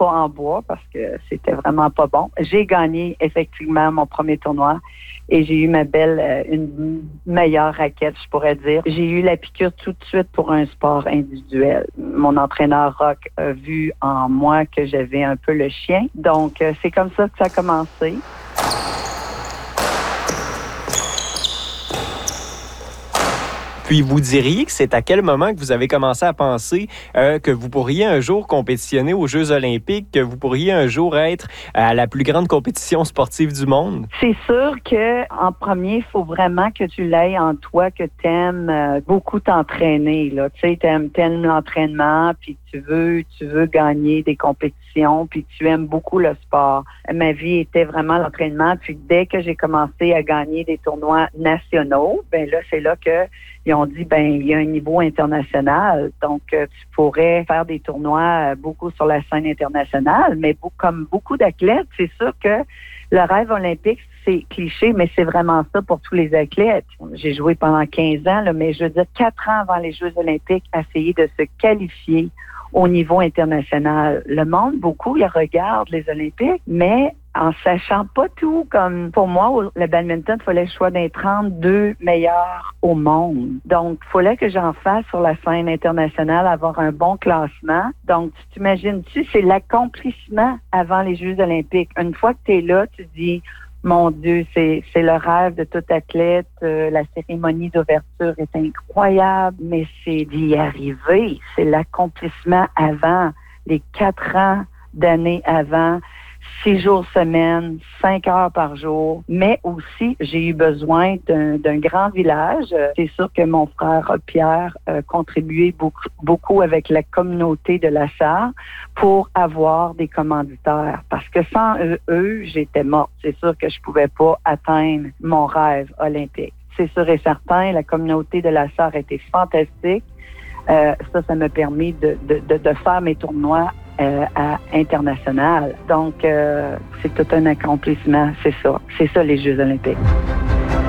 pas en bois parce que c'était vraiment pas bon. J'ai gagné effectivement mon premier tournoi et j'ai eu une meilleure raquette, je pourrais dire. J'ai eu la piqûre tout de suite pour un sport individuel. Mon entraîneur Rock a vu en moi que j'avais un peu le chien. Donc, c'est comme ça que ça a commencé. Puis vous diriez que c'est à quel moment que vous avez commencé à penser que vous pourriez un jour compétitionner aux Jeux olympiques, que vous pourriez un jour être à la plus grande compétition sportive du monde? C'est sûr que en premier, il faut vraiment que tu l'aies en toi, que tu aimes beaucoup t'entraîner. Là. Tu sais, t'aimes l'entraînement, puis tu veux gagner des compétitions, puis tu aimes beaucoup le sport. Ma vie était vraiment l'entraînement, puis dès que j'ai commencé à gagner des tournois nationaux, ben là, c'est là que ils ont dit, il y a un niveau international, donc tu pourrais faire des tournois beaucoup sur la scène internationale, mais comme beaucoup d'athlètes, c'est sûr que le rêve olympique, c'est cliché, mais c'est vraiment ça pour tous les athlètes. J'ai joué pendant 15 ans, là, mais je veux dire 4 ans avant les Jeux olympiques, essayer de se qualifier au niveau international. Le monde, beaucoup, il regarde les Olympiques, mais en sachant pas tout, comme pour moi, le badminton, il fallait le choix d'un 32 meilleurs au monde. Donc, il fallait que j'en fasse sur la scène internationale, avoir un bon classement. Donc, tu t'imagines-tu, c'est l'accomplissement avant les Jeux olympiques. Une fois que tu es là, tu dis, mon Dieu, c'est le rêve de tout athlète. La cérémonie d'ouverture est incroyable, mais c'est d'y arriver. C'est l'accomplissement avant, les 4 ans d'années avant, 6 jours semaine, 5 heures par jour. Mais aussi, j'ai eu besoin d'un grand village. C'est sûr que mon frère Pierre a contribué beaucoup avec la communauté de la Sarre pour avoir des commanditaires. Parce que sans eux, j'étais morte. C'est sûr que je pouvais pas atteindre mon rêve olympique. C'est sûr et certain, la communauté de la Sarre était fantastique. Ça m'a permis de faire mes tournois à international. Donc, c'est tout un accomplissement, c'est ça. C'est ça, les Jeux olympiques.